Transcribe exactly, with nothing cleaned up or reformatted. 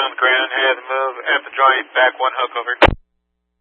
on the ground, have the move at the joint, back one hook over.